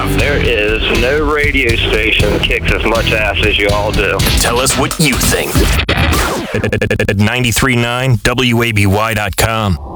WABY.com. There is no radio station that kicks as much ass as you all do. Tell us what you think at 93.9 WABY.com.